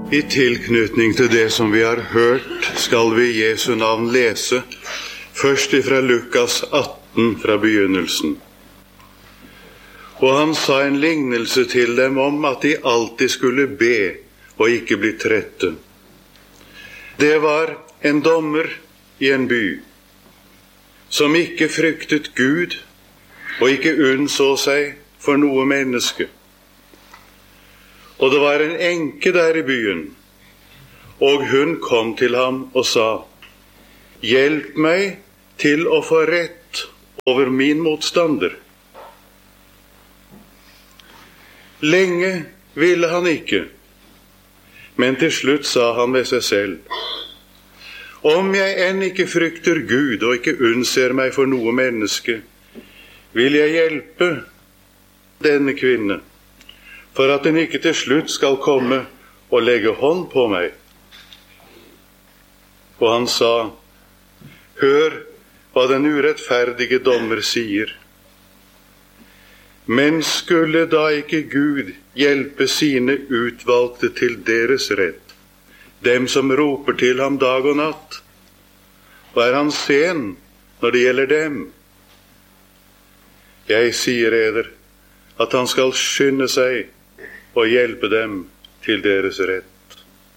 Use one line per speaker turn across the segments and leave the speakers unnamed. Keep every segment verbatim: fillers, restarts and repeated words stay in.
I tilknytning til det som vi har hørt, skal vi i Jesu navn lese, først ifra Lukas atten fra begynnelsen. Og han sa en lignelse til dem om at de alltid skulle be og ikke bli trette. Det var en dommer i en by, som ikke fryktet Gud og ikke unnså seg for noe menneske. Og det var en enke der i byen, og hun kom til ham og sa, «Hjelp meg til å få rett over min motstander.» Lenge ville han ikke, men til slutt sa han ved seg selv, «Om jeg enn ikke frykter Gud og ikke unnser meg for noe menneske, vil jeg hjelpe denne kvinne, for at den ikke til slutt skal komme og legge hånd på meg.» Og han sa, «Hør hva den urettferdige dommer sier. Men skulle da ikke Gud hjelpe sine utvalgte til deres rett, dem som roper til ham dag og natt? Og er han sen når det gjelder dem? Jeg sier eder at han skal skynde seg og hjelpe dem til deres rett.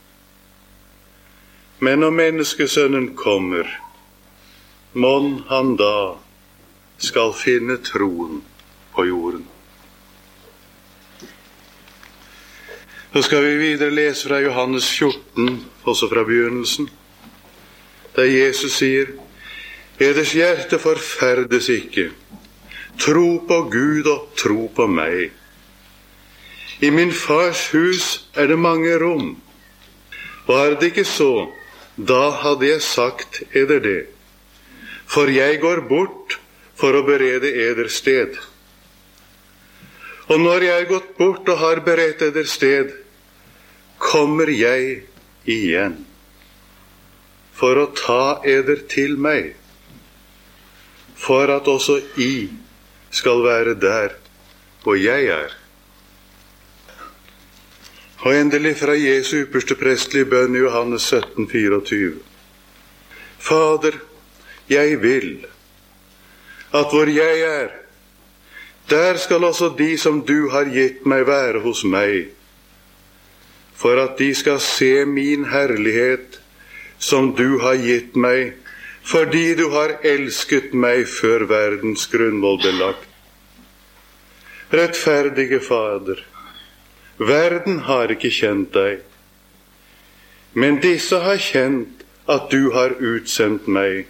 Men når menneskesønnen kommer, mon han da skal finne troen på jorden. Så skal vi videre lese fra Johannes fjorten, også fra begynnelsen, der Jesus sier, «Eders hjerte forferdes ikke. Tro på Gud og tro på meg. I min fars hus er det mange rom. Var det ikke så, da hadde jeg sagt eder det. For jeg går bort for å berede eder sted. Og når jeg er gått bort og har beredt eder sted, kommer jeg igjen for å ta eder til meg, for at også I skal være der hvor jeg er.» Og endelig fra Jesu ypperste prestelige bønn i Johannes sytten fireogtyve. «Fader, jeg vil at hvor jeg er, der skal også de som du har gitt meg være hos meg, for at de skal se min herlighet som du har gitt meg, fordi du har elsket meg før verdens grunnvoll ble lagt. Rettferdige Fader, verden har ikke kjent deg, men disse har kjent at du har utsendt meg.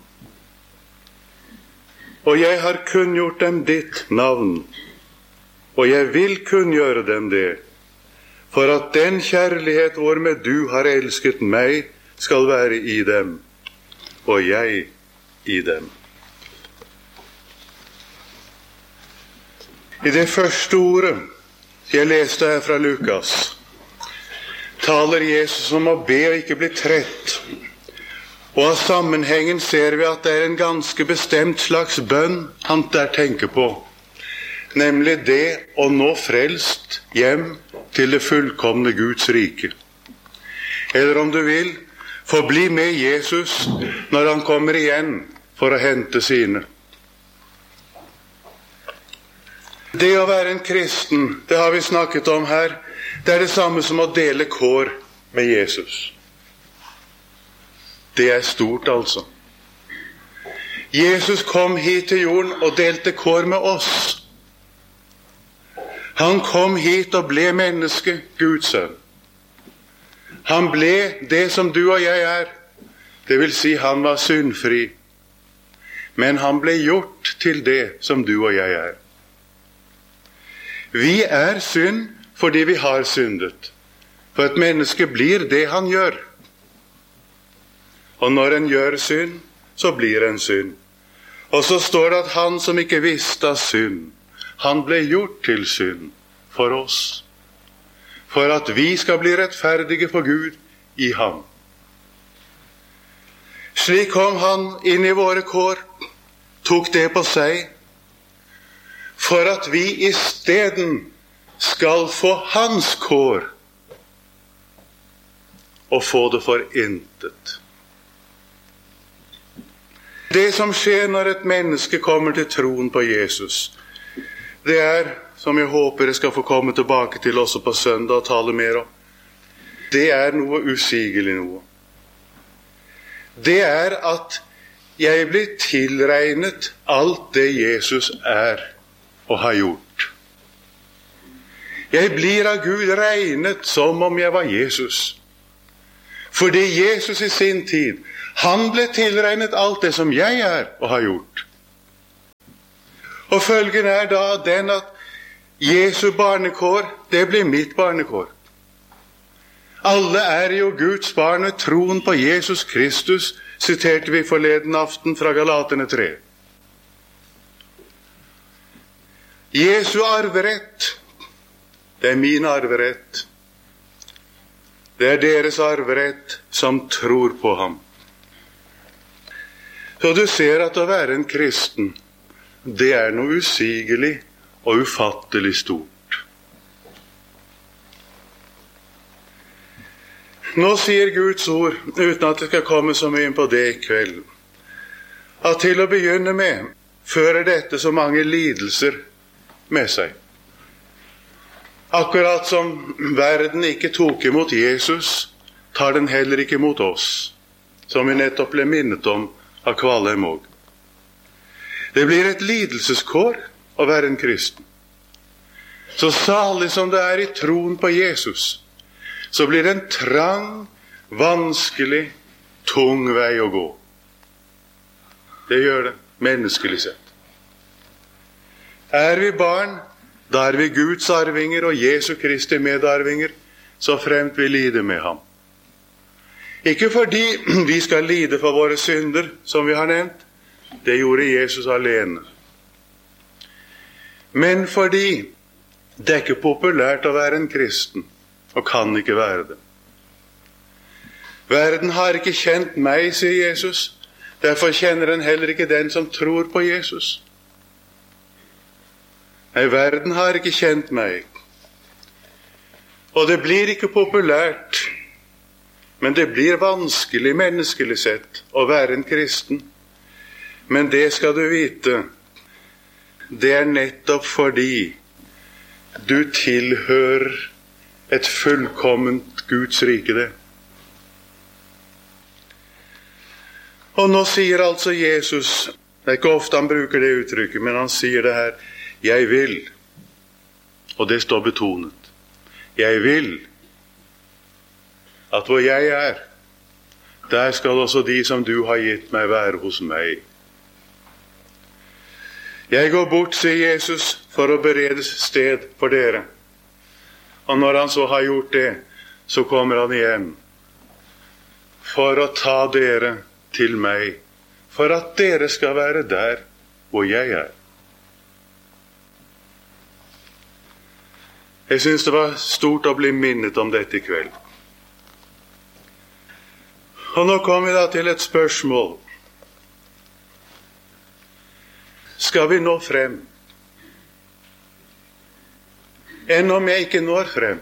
Og jeg har kunngjort dem ditt navn, og jeg vil kunngjøre dem det, for at den kjærlighet hvormed du har elsket meg skal være i dem, og jeg i dem.» I det første ordet jeg leste her fra Lukas, taler Jesus om å be og ikke bli trett. Og av sammenhengen ser vi at det er en ganske bestemt slags bønn han der tenker på, nemlig det å nå frelst hjem til det fullkomne Guds rike. Eller om du vil, få bli med Jesus når han kommer igjen for å hente sine. Det å være en kristen, det har vi snakket om her, det er det samme som å dele kår med Jesus. Det er stort, altså. Jesus kom hit til jorden og delte kår med oss. Han kom hit og ble menneske, Guds sønn. Han ble det som du og jeg er, det vil si han var syndfri. Men han ble gjort til det som du og jeg er. Vi er synd fordi vi har syndet. For et menneske blir det han gjør. Og når en gjør synd, så blir en synd. Og så står det at han som ikke visste av synd, han ble gjort til synd for oss. For at vi skal bli rettferdige for Gud i ham. Slik kom han inn i våre kår, tok det på seg, for at vi i steden skal få hans kår. og få det for intet. Det som skjer når et menneske kommer til troen på Jesus, det er, som jeg håper jeg skal få komme tilbake til også på søndag og tale mer om, det er noe usigelig noe. Det er at jeg blir tilregnet alt det Jesus er og har gjort. Jeg blir av Gud regnet som om jeg var Jesus. Fordi Jesus i sin tid, han ble tilregnet alt det som jeg er og har gjort. Og følgen er da den at Jesu barnekår, det blir mitt barnekår. Alle er jo Guds barn ved troen på Jesus Kristus, siterte vi forleden aften fra Galaterne tre. Jesu arverett, det er min arverett. Det er deres arverett som tror på ham. Så du ser at å være en kristen, det er noe usigelig og ufattelig stort. Nå sier Guds ord, uten at det skal komme så mye inn på det i kveld, at til å begynne med fører dette så mange lidelser med seg. Akkurat som verden ikke tok imot Jesus, tar den heller ikke imot oss, som vi nettopp ble minnet om av Kvalheim òg. Det blir et lidelseskår å være en kristen. Så salig som det er i troen på Jesus, så blir det en trang, vanskelig, tung vei å gå. Det gjør det, menneskelig sett. Er vi barn, da er vi Guds arvinger og Jesu Kristi medarvinger, så fremt vi lider med ham. Ikke fordi vi skal lide for våre synder, som vi har nevnt, det gjorde Jesus alene. Men fordi det er ikke populært å være en kristen, og kan ikke være det. Verden har ikke kjent meg, sier Jesus. Derfor kjenner den heller ikke den som tror på Jesus. Nei, verden har ikke kjent meg. Og det blir ikke populært, men det blir vanskelig menneskelig sett å være en kristen. Men det skal du vite, det er nettopp fordi du tilhører et fullkomment Guds rike det. Og nå sier altså Jesus, det er ikke ofte han bruker det uttrykket, men han sier det her, jeg vil, og det står betonet, jeg vil at hvor jeg er, der skal også de som du har gitt meg være hos meg. Jeg går bort, sier Jesus, for å berede sted for dere. Og når han så har gjort det, så kommer han igjen for å ta dere til meg, for at dere skal være der hvor jeg er. Jeg synes det var stort å bli minnet om dette i kveld. Og nå kommer vi da til et spørsmål. Skal vi nå frem? Enn om jeg ikke når frem?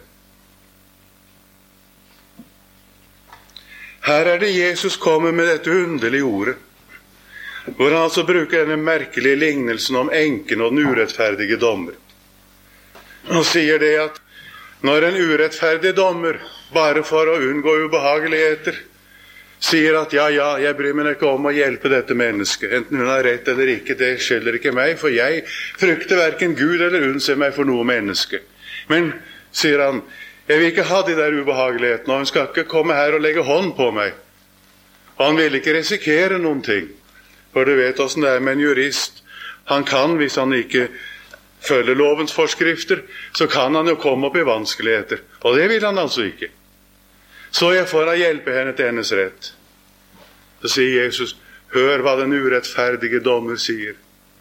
Her er det Jesus kommer med dette underlige ordet, hvor han altså bruker denne merkelige lignelsen om enken og den urettferdige dommer. Og sier det at når en urettferdig dommer, bare for å unngå ubehageligheter, sier at ja, ja, jeg bryr meg ikke om å hjelpe dette mennesket, enten hun har rett eller ikke, det skylder ikke meg, for jeg frykter hverken Gud eller unnser meg for noe menneske. Men, sier han, jeg vil ikke ha de der ubehagelighetene, og hun skal ikke komme her og legge hånd på meg. Og han vil ikke risikere noen ting, for du vet hvordan det er med en jurist. Han kan, hvis han ikke følger lovens forskrifter, så kan han jo komme opp i vanskeligheter, og det vil han altså ikke. Så jeg får da hjelpe henne til hennes rett. Så sier Jesus, hør hva den urettferdige dommer sier.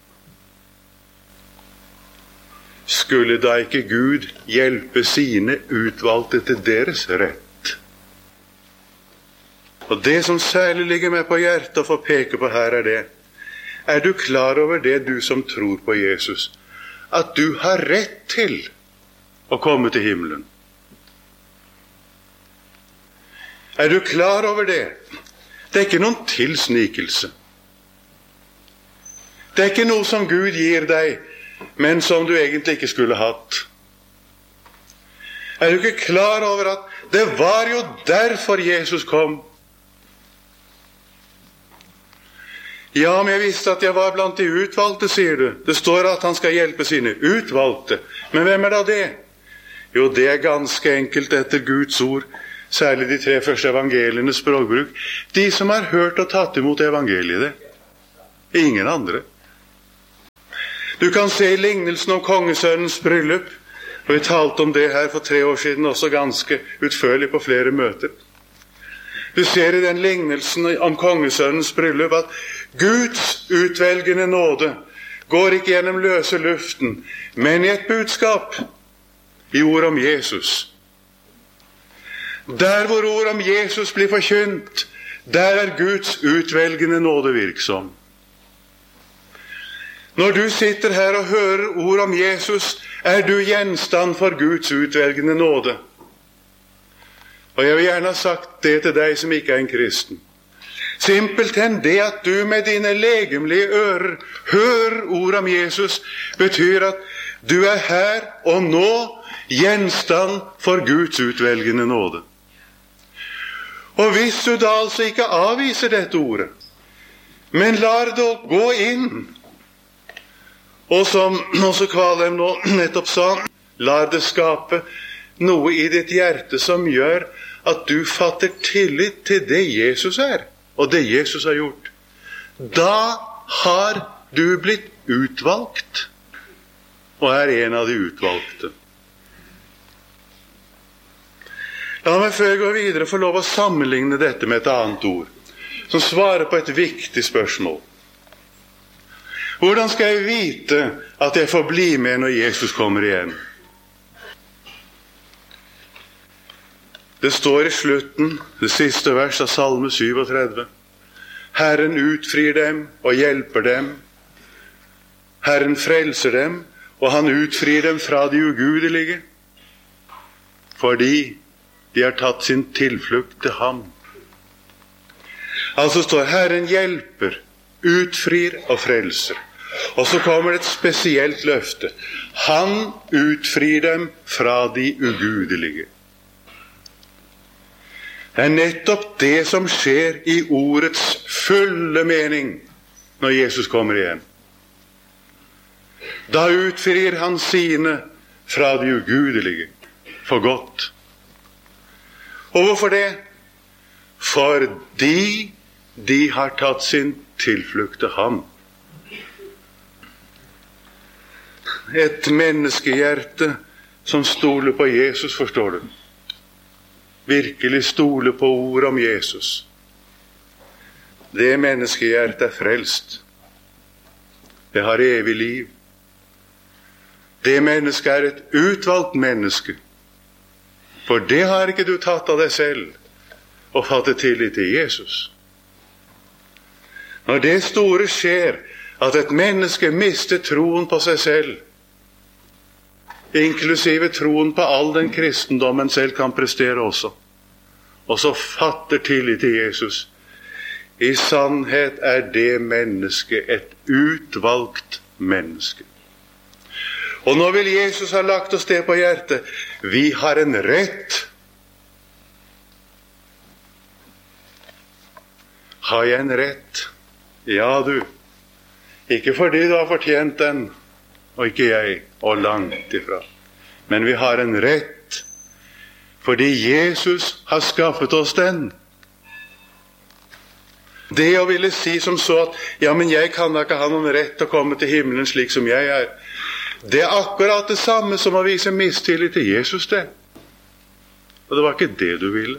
Skulle da ikke Gud hjelpe sine utvalgte til deres rett? Og det som særlig ligger meg på hjertet å få peke på her er det. Er du klar over det, du som tror på Jesus? At du har rett til å komme til himmelen? Er du klar over det? Det er ikke noen tilsnikelse. Det er ikke noe som Gud gir deg, men som du egentlig ikke skulle hatt. Er du ikke klar over at det var jo derfor Jesus kom? Ja, men jeg visste at jeg var blant de utvalgte, sier du. Det står at han skal hjelpe sine utvalgte. Men hvem er da det? Jo, det er ganske enkelt etter Guds ord, særlig de tre første evangelienes språkbruk. De som har hørt og tatt imot evangeliet. Ingen andre. Du kan se i lignelsen om kongesønnens bryllup, og vi talte om det her for tre år siden også ganske utførlig på flere møter. Du ser i den lignelsen om kongesønnens bryllup at Guds utvelgende nåde går ikke gjennom løse luften, men i et budskap, i ord om Jesus. Der hvor ord om Jesus blir forkynt, der er Guds utvelgende nåde virksom. Når du sitter her og hører ord om Jesus, er du gjenstand for Guds utvelgende nåde. Og jeg vil gjerne ha sagt det til deg som ikke er en kristen. Simpelthen det at du med dine legemlige ører hører ord om Jesus, betyr at du er her og nå gjenstand for Guds utvelgende nåde. Og hvis du da altså ikke avviser dette ordet, men lar det gå inn, og som også Kvalheim nå nettopp sa, lar det skape noe i ditt hjerte som gjør at du fatter tillit til det Jesus er, og det Jesus har gjort. Da har du blitt utvalgt, og er en av de utvalgte. La meg før jeg går videre få lov å sammenligne dette med et annet ord, som svarer på et viktig spørsmål. Hvordan skal jeg vite at jeg får bli med når Jesus kommer igjen? Det står i slutten, det siste vers av Salme syvogtredve. Herren utfrir dem og hjelper dem. Herren frelser dem, og han utfrir dem fra de ugudelige, fordi de har tatt sin tilflukt til ham. Altså står Herren hjelper, utfrir og frelser. Og så kommer det et spesielt løfte. Han utfrir dem fra de ugudelige. Det er nettopp det som skjer i ordets fulle mening når Jesus kommer igjen. Da utfrir han sine fra de ugudelige for godt. Og hvorfor det? Fordi de har tatt sin tilflukt til ham. Et menneskehjerte som stoler på Jesus, forstår du. Virkelig stoler på ord om Jesus. Det menneskehjertet er frelst. Det har evig liv. Det mennesket er et utvalgt menneske. For det har ikke du tatt av deg selv og fattet tillit til Jesus. Når det store skjer, at et menneske mister troen på seg selv, inklusive troen på all den kristendommen selv kan prestere også, og så fatter tillit til Jesus, i sannhet er det mennesket et utvalgt menneske. Og nå vil Jesus ha lagt oss det på hjertet. Vi har en rett. Har jeg en rett? Ja, du. Ikke fordi du har fortjent den, og ikke jeg, og langt ifra. Men vi har en rett, fordi Jesus har skaffet oss den. Det å ville si som så at, ja, men jeg kan da ikke ha noen rett til å komme til himmelen slik som jeg er. Det er akkurat det samme som å vise mistillit til Jesus, det. Og det var ikke det du ville.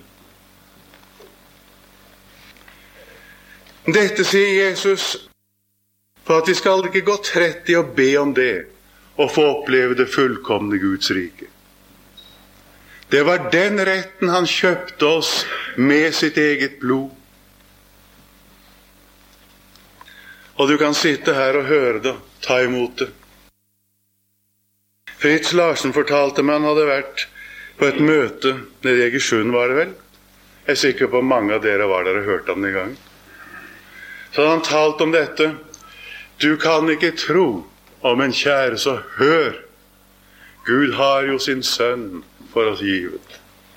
Dette sier Jesus, for at vi skal ikke gå trett i å be om det, og få oppleve det fullkomne Guds rike. Det var den retten han kjøpte oss med sitt eget blod. Og du kan sitte her og høre det, ta imot det. Fritz Larsen fortalte meg han hadde vært på et møte nede i Egersund, var det vel, Jeg er sikker på mange av dere var der og hørte ham i gang. Så han talt om dette. Du kan ikke tro om en kjære, så hør. Gud har jo sin sønn for oss givet.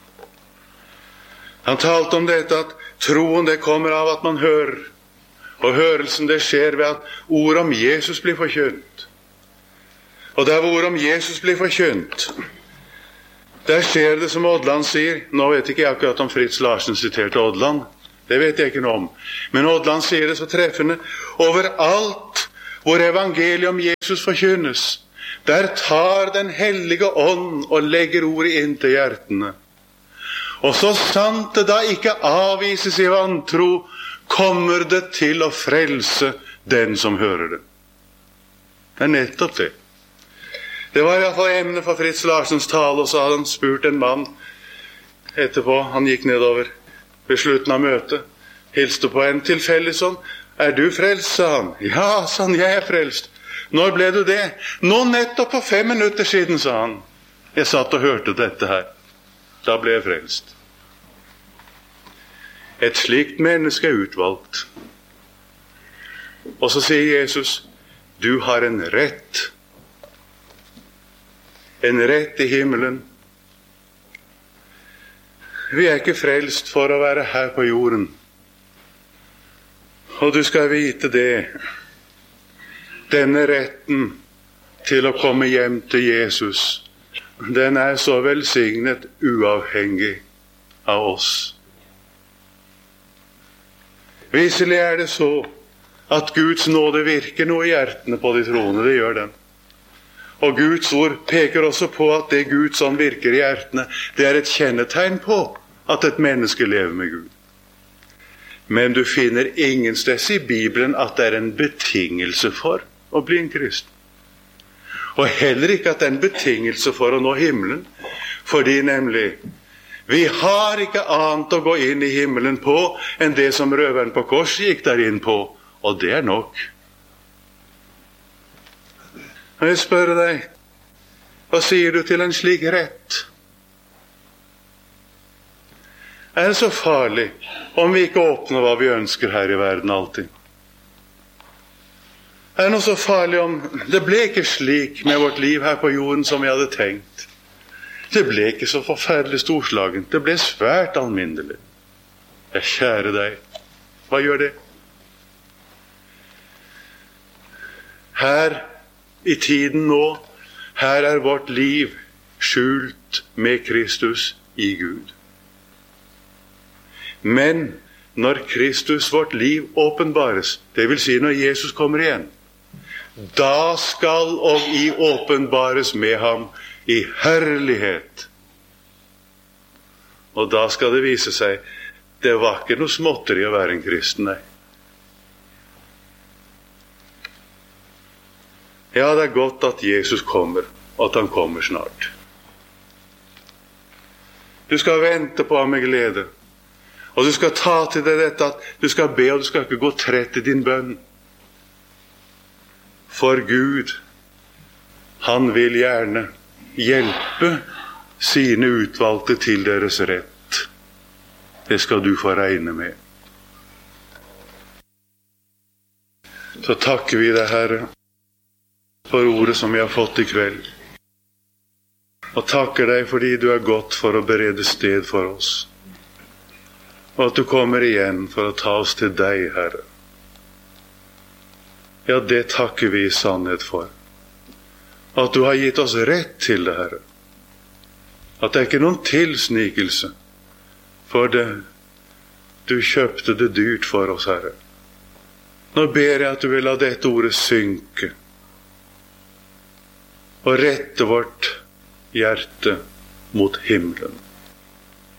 Han talte om dette at troen det kommer av at man hører. Og hørelsen det skjer ved at ord om Jesus blir forkynt. Og der hvor ord om Jesus blir forkynt, der skjer det som Odland sier. Nå vet ikke jeg akkurat om Fritz Larsen siterte Odland. Det vet jeg ikke noe om. Men Odland sier det så treffende. Overalt hvor evangeliet om Jesus forkynnes, der tar den hellige ånd og legger ordet inn til hjertene. Og så sant det da ikke avvises i vantro, kommer det til å frelse den som hører det. Det er nettopp det. Det var i hvert fall emnet for Fritz Larsens tale, og så hadde han spurt en mann etterpå. Han gikk nedover ved slutten av møtet, hilste på en tilfeldig sånn. Er du frelst, sa han. Ja, sa han, jeg er frelst. Når ble du det? Nå nettopp på fem minutter siden, sa han. Jeg satt og hørte dette her. Da ble jeg frelst. Et slikt menneske er utvalgt. Og så sier Jesus, du har en rett. En rett i himmelen. Vi er ikke frelst for å være her på jorden. Og du skal vite det. Denne retten til å komme hjem til Jesus, den er så velsignet uavhengig av oss. Visselig er det så at Guds nåde virker noe i hjertene på de troende. Det gjør den. Og Guds ord peker også på at det Guds ånd virker i hjertene, det er et kjennetegn på at et menneske lever med Gud. Men du finner ingen sted i Bibelen at det er en betingelse for å bli en kristen. Og heller ikke at det er en betingelse for å nå himmelen. Fordi nemlig, vi har ikke annet å gå inn i himmelen på enn det som røveren på korset gikk der inn på. Og det er nok. Og jeg spør deg, hva sier du til en slik rett? Er det så farlig om vi ikke åpner hva vi ønsker her i verden alltid? Er det noe så farlig om det ble ikke slik med vårt liv her på jorden som vi hadde tenkt? Det ble ikke så forferdelig storslagent. Det ble svært alminnelig. Jeg kjære deg, hva gjør det? Her i tiden nå, her er vårt liv skjult med Kristus i Gud. Men når Kristus vårt liv åpenbares, det vil si når Jesus kommer igjen, da skal og i åpenbares med ham i herlighet. Og da skal det vise seg, det var ikke noe småtteri å være en kristen, nei. Ja, det er godt at Jesus kommer, og at han kommer snart. Du skal vente på ham med glede. Og du skal ta til deg dette at du skal be, og du skal ikke gå trett i din bønn. For Gud, han vil gjerne hjelpe sine utvalgte til deres rett. Det skal du få regne med. Så takker vi deg, Herre, for ordet som vi har fått i kveld. Og takker deg fordi du er godt for å berede sted for oss. Og at du kommer igjen for å ta oss til deg, Herre. Ja, det takker vi i sannhet for. At du har gitt oss rett til det, Herre. At det er ikke noen tilsnikelse, for det, du kjøpte det dyrt for oss, Herre. Nå ber jeg at du vil la dette ordet synke, og rette vårt hjerte mot himmelen.